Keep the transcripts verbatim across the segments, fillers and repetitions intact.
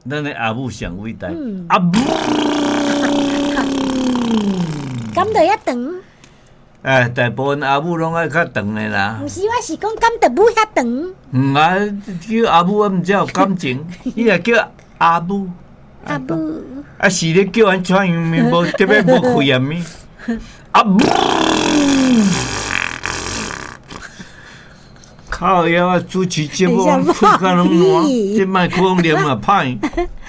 咱的阿母上伟大，嗯、阿母， 敢就遐长？ 哎，大部分阿母拢爱较长的啦。 毋是，我是讲敢就母遐长。 嗯啊，叫阿母，我毋知有感情，伊也叫阿母。 阿母。 啊，是咧叫人穿样面，无特别无开言面。阿母。靠腰啊！主持节目，嘴甲拢烂，这麦克风连嘛歹。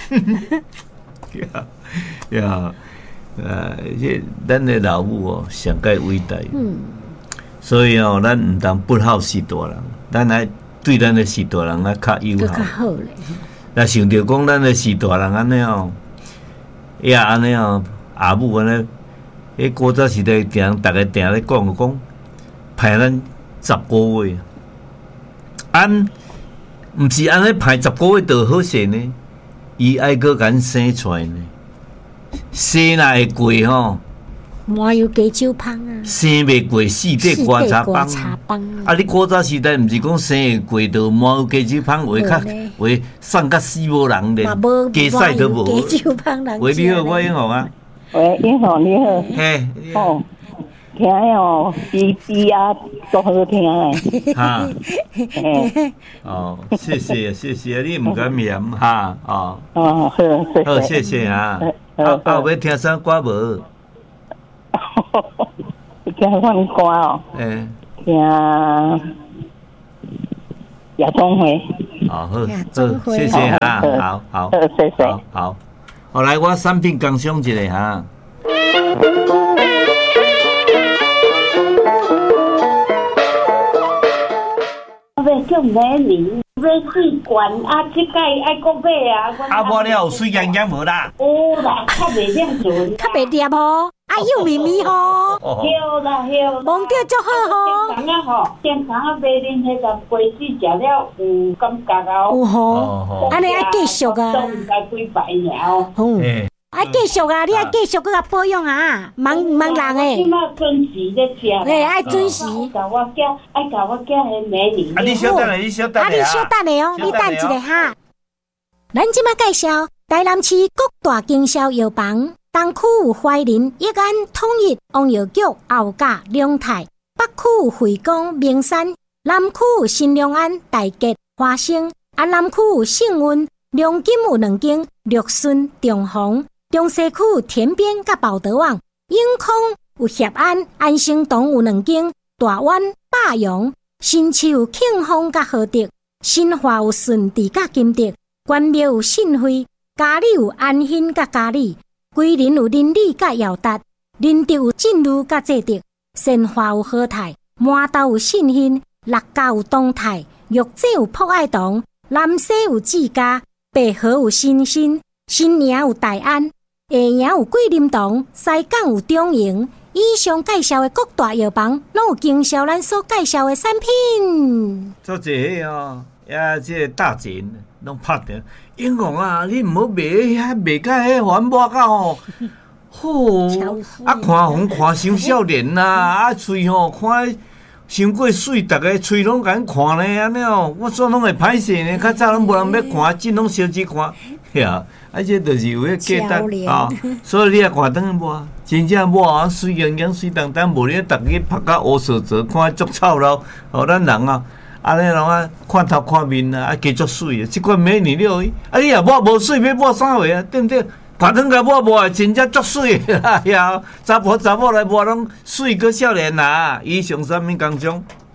呀呀，呃，这咱的老母哦，上界伟大。嗯。所以哦，咱唔当不好是大人，咱爱对咱的是大人啊较友好。较好咧。那想着讲咱的是大人安尼哦，也安尼哦，阿母安尼，迄古早时代定，逐个定咧讲讲，派咱十个月。安，毋是安尼排十个月就好势呢，伊爱搁咱生出来呢，生若会过吼， 满有加酒芳啊， 生袂过四块瓜茶帮。啊，你古早时代毋是讲生会过就满有加酒芳，话较话送甲死无人咧，加屎都无。 加酒芳人。 喂，你好，我英雄啊。 喂，英雄你好。 嘿。 哦。听哦，比比啊，都好听诶。 哈，哦，谢谢谢谢，你唔敢念哈，哦， 哦，好， 好，谢谢啊。啊啊，要听啥歌无？ 听啥歌哦？ 诶， 听夜总会。 哦，好，好，谢谢哈，好好， 谢谢， 好好，后来我产品工商一下哈。 要叫美女，要水管啊，即届爱搁买啊。 啊，我了有水眼眼无啦？ 有啦，较袂念准， 较袂念吼，啊又咪咪吼。 有啦有。 忘掉足好吼。 健康啊吼，健康啊，买恁迄个杯子食了有感觉哦。 有吼，安尼爱继续啊。 都毋知几排尔哦。爱继续啊！你爱继续搁甲保养啊，忙忙人诶。 即马准时咧食。 诶，爱准时。 甲我囝，爱甲我囝迄美女。 啊，你小等下，你小等下。啊， 你小等下哦，你等一下哈。咱即马介绍台南市各大经销药房，东区有怀仁、益安、统一、王药局、后甲、龙泰；北区有惠光、名山；南区有新良安、大吉、花生；啊，南区有盛运、龙金有两间，绿顺、中宏。中西区有田边甲宝德旺，永康有协安、安生堂有两间，大湾、霸阳、新市有庆丰甲和德，新华有顺治甲金德，关庙有信辉，嘉里有安兴甲嘉里，桂林有林里甲耀达，林德有进路甲济德，新华有和泰，麻豆有信兴，六甲有东泰，玉井有博爱堂，南西有志家，北河有新兴，新营有大安。下营有桂林堂，西港有中营。以上介绍的各大药房，拢有经销咱所介绍的产品。 做这哦，呀，这个大钱拢拍掉。英雄啊，你唔好卖遐卖甲迄环保到吼，吼啊看红看伤少年呐，啊喙吼看伤过水，逐个喙拢甲咱看咧安尼哦，我煞拢会歹势呢。较早拢无人要看，真拢小只看，呀。啊，这就是有迄价值啊，所以你也看当无，真正无啊，水莹莹、水当当，无你逐日拍甲乌色泽，看足臭咯。哦，咱人啊，安尼拢啊，看头看面啊，啊加足水啊，即款美女了，啊你也抹无水，要抹啥话啊？对不对？看当甲抹无啊，真正足水啦呀！查甫查某来抹拢水过少年啦，以上产品工商。